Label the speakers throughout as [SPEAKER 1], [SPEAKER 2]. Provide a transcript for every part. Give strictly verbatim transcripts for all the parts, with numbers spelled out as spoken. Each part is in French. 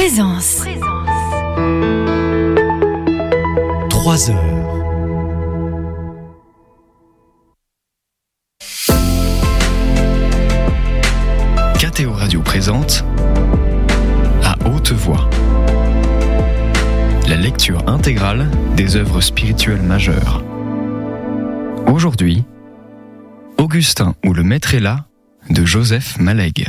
[SPEAKER 1] Présence.
[SPEAKER 2] Trois heures.
[SPEAKER 3] K T O Radio présente À haute voix la lecture intégrale des œuvres spirituelles majeures. Aujourd'hui, Augustin ou le Maître est là de Joseph Malegue.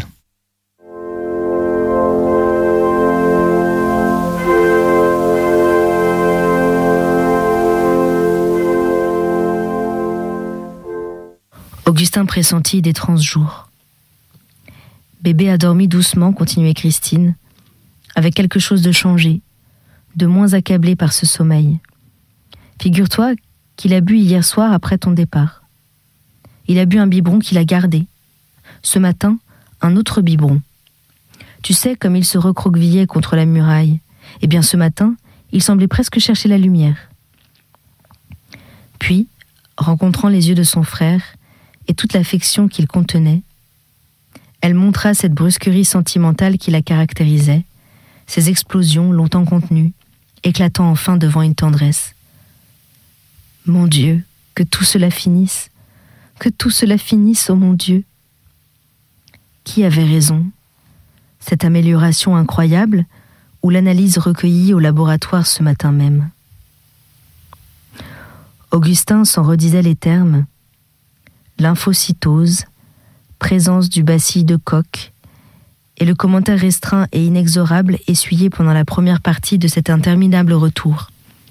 [SPEAKER 4] Augustin pressentit d'étranges jours. Bébé a dormi doucement, continuait Christine, avec quelque chose de changé, de moins accablé par ce sommeil. Figure-toi qu'il a bu hier soir après ton départ. Il a bu un biberon qu'il a gardé. Ce matin, un autre biberon. Tu sais comme il se recroquevillait contre la muraille. Eh bien ce matin, il semblait presque chercher la lumière. Puis, rencontrant les yeux de son frère et toute l'affection qu'il contenait, elle montra cette brusquerie sentimentale qui la caractérisait, ces explosions longtemps contenues, éclatant enfin devant une tendresse. Mon Dieu, que tout cela finisse, que tout cela finisse, oh mon Dieu. Qui avait raison? Cette amélioration incroyable ou l'analyse recueillie au laboratoire ce matin même? Augustin s'en redisait les termes. Lymphocytose, présence du bacille de Koch, et le commentaire restreint et inexorable essuyé pendant la première partie de cet interminable retour.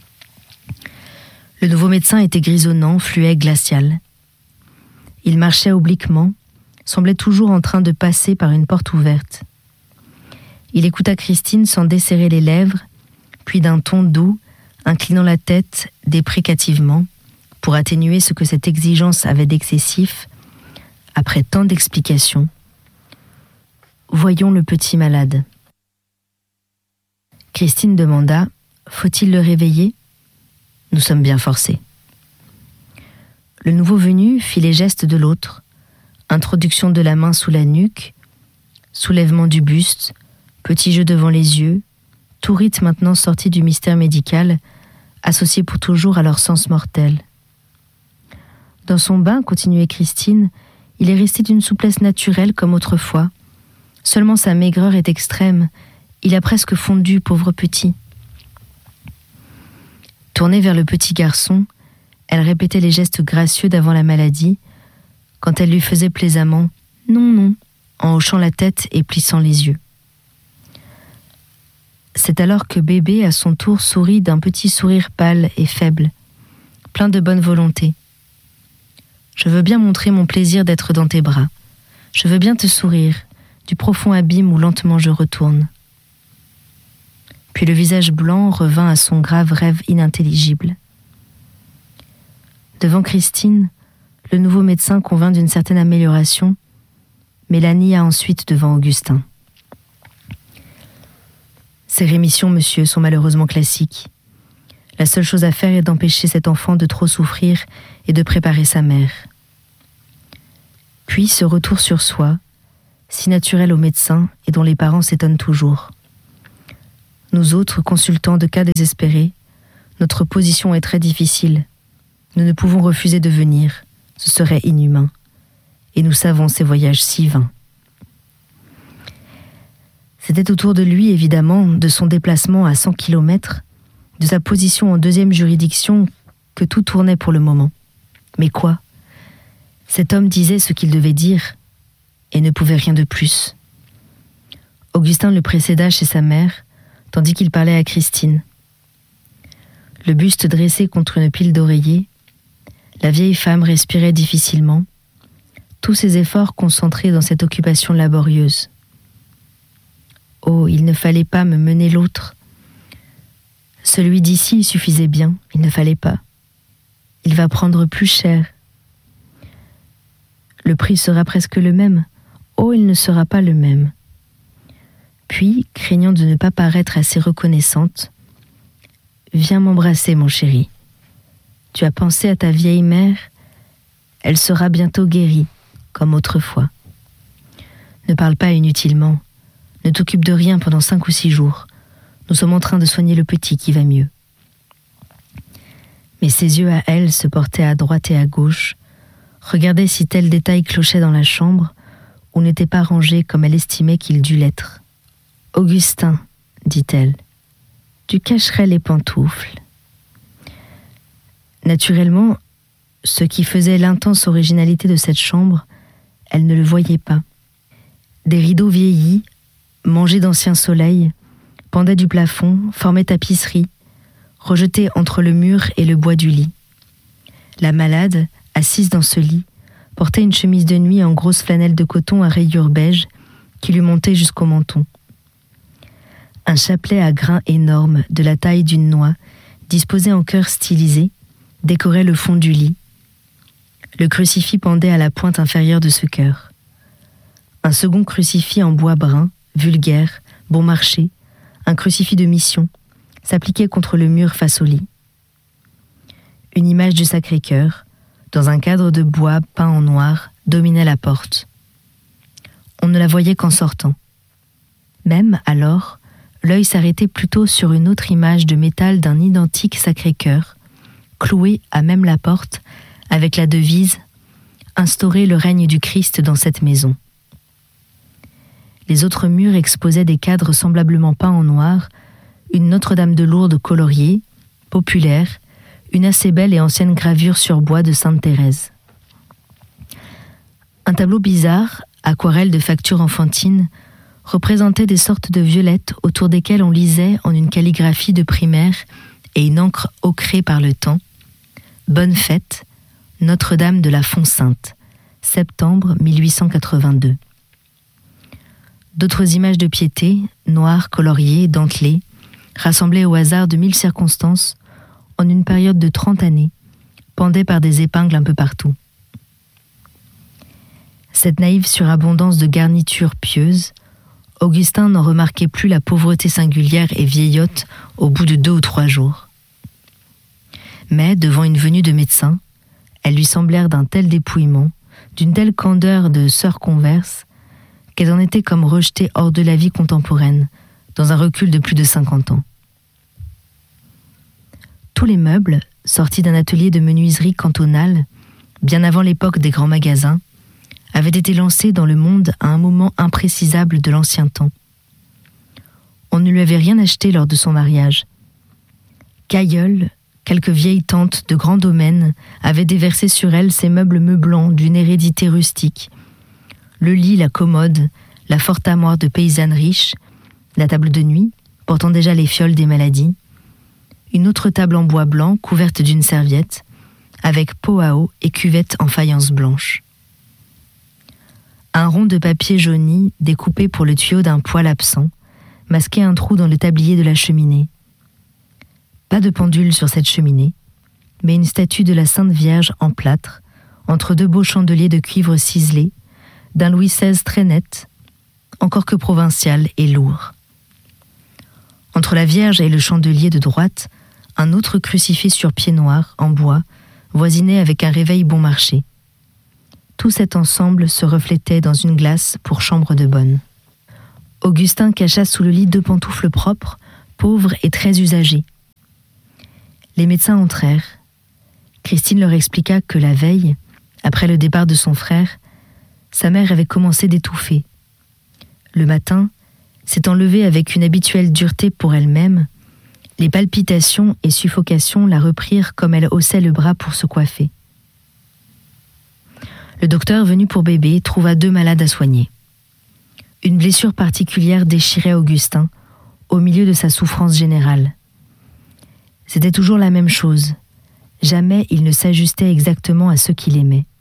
[SPEAKER 4] Le nouveau médecin était grisonnant, fluet, glacial. Il marchait obliquement, semblait toujours en train de passer par une porte ouverte. Il écouta Christine sans desserrer les lèvres, puis d'un ton doux, inclinant la tête déprécativement, pour atténuer ce que cette exigence avait d'excessif, après tant d'explications. Voyons le petit malade. Christine demanda, faut-il le réveiller? Nous sommes bien forcés. Le nouveau venu fit les gestes de l'autre, introduction de la main sous la nuque, soulèvement du buste, petit jeu devant les yeux, tout rite maintenant sorti du mystère médical, associé pour toujours à leur sens mortel. Dans son bain, continuait Christine, il est resté d'une souplesse naturelle comme autrefois. Seulement sa maigreur est extrême, il a presque fondu, pauvre petit. Tournée vers le petit garçon, elle répétait les gestes gracieux d'avant la maladie, quand elle lui faisait plaisamment « non, non », en hochant la tête et plissant les yeux. C'est alors que bébé, à son tour, sourit d'un petit sourire pâle et faible, plein de bonne volonté. « Je veux bien montrer mon plaisir d'être dans tes bras. Je veux bien te sourire, du profond abîme où lentement je retourne. » Puis le visage blanc revint à son grave rêve inintelligible. Devant Christine, le nouveau médecin convint d'une certaine amélioration, mais la nia ensuite devant Augustin. Ces rémissions, monsieur, sont malheureusement classiques. La seule chose à faire est d'empêcher cet enfant de trop souffrir et de préparer sa mère. Puis ce retour sur soi, si naturel aux médecins et dont les parents s'étonnent toujours. Nous autres, consultants de cas désespérés, notre position est très difficile. Nous ne pouvons refuser de venir, ce serait inhumain. Et nous savons ces voyages si vains. C'était autour de lui, évidemment, de son déplacement à cent kilomètres, de sa position en deuxième juridiction, que tout tournait pour le moment. Mais quoi? Cet homme disait ce qu'il devait dire, et ne pouvait rien de plus. Augustin le précéda chez sa mère, tandis qu'il parlait à Christine. Le buste dressé contre une pile d'oreillers, la vieille femme respirait difficilement, tous ses efforts concentrés dans cette occupation laborieuse. Oh, il ne fallait pas me mener l'autre. Celui d'ici suffisait bien, il ne fallait pas. Il va prendre plus cher. Le prix sera presque le même. Oh, il ne sera pas le même. Puis, craignant de ne pas paraître assez reconnaissante, « Viens m'embrasser, mon chéri. Tu as pensé à ta vieille mère? Elle sera bientôt guérie, comme autrefois. Ne parle pas inutilement. Ne t'occupe de rien pendant cinq ou six jours. Nous sommes en train de soigner le petit qui va mieux. » Mais ses yeux à elle se portaient à droite et à gauche, regardaient si tel détail clochait dans la chambre ou n'était pas rangé comme elle estimait qu'il dût l'être. « Augustin, dit-elle, tu cacherais les pantoufles. » Naturellement, ce qui faisait l'intense originalité de cette chambre, elle ne le voyait pas. Des rideaux vieillis, mangés d'anciens soleils, pendaient du plafond, formaient tapisserie, rejetés entre le mur et le bois du lit. La malade, assise dans ce lit, portait une chemise de nuit en grosse flanelle de coton à rayures beige qui lui montait jusqu'au menton. Un chapelet à grains énormes de la taille d'une noix, disposé en cœur stylisé, décorait le fond du lit. Le crucifix pendait à la pointe inférieure de ce cœur. Un second crucifix en bois brun, vulgaire, bon marché, un crucifix de mission, s'appliquait contre le mur face au lit. Une image du Sacré-Cœur, dans un cadre de bois peint en noir, dominait la porte. On ne la voyait qu'en sortant. Même, alors, l'œil s'arrêtait plutôt sur une autre image de métal d'un identique Sacré-Cœur, clouée à même la porte, avec la devise « Instaurer le règne du Christ dans cette maison ». Les autres murs exposaient des cadres semblablement peints en noir, une Notre-Dame de Lourdes coloriée, populaire, une assez belle et ancienne gravure sur bois de Sainte Thérèse. Un tableau bizarre, aquarelle de facture enfantine, représentait des sortes de violettes autour desquelles on lisait en une calligraphie de primaire et une encre ocrée par le temps « Bonne fête, Notre-Dame de la Font-Sainte, septembre mille huit cent quatre-vingt-deux ». D'autres images de piété, noires, coloriées, dentelées, rassemblées au hasard de mille circonstances, en une période de trente années, pendaient par des épingles un peu partout. Cette naïve surabondance de garnitures pieuses, Augustin n'en remarquait plus la pauvreté singulière et vieillotte au bout de deux ou trois jours. Mais, devant une venue de médecins, elles lui semblèrent d'un tel dépouillement, d'une telle candeur de sœurs converses, qu'elles en étaient comme rejetées hors de la vie contemporaine, dans un recul de plus de cinquante ans. Tous les meubles, sortis d'un atelier de menuiserie cantonale, bien avant l'époque des grands magasins, avaient été lancés dans le monde à un moment imprécisable de l'ancien temps. On ne lui avait rien acheté lors de son mariage. Qu'aïeul, quelques vieilles tantes de grands domaines avaient déversé sur elle ces meubles meublants d'une hérédité rustique. Le lit, la commode, la forte armoire de paysanne riche, la table de nuit, portant déjà les fioles des maladies, une autre table en bois blanc couverte d'une serviette, avec pot à eau et cuvette en faïence blanche. Un rond de papier jauni découpé pour le tuyau d'un poêle absent, masquait un trou dans le tablier de la cheminée. Pas de pendule sur cette cheminée, mais une statue de la Sainte Vierge en plâtre, entre deux beaux chandeliers de cuivre ciselé, d'un Louis seize très net, encore que provincial et lourd. Entre la Vierge et le chandelier de droite, un autre crucifix sur pied noir, en bois, voisinait avec un réveil bon marché. Tout cet ensemble se reflétait dans une glace pour chambre de bonne. Augustin cacha sous le lit deux pantoufles propres, pauvres et très usagées. Les médecins entrèrent. Christine leur expliqua que la veille, après le départ de son frère, sa mère avait commencé d'étouffer. Le matin, s'étant levée avec une habituelle dureté pour elle-même, les palpitations et suffocations la reprirent comme elle haussait le bras pour se coiffer. Le docteur venu pour bébé trouva deux malades à soigner. Une blessure particulière déchirait Augustin, au milieu de sa souffrance générale. C'était toujours la même chose. Jamais il ne s'ajustait exactement à ceux qu'il aimait.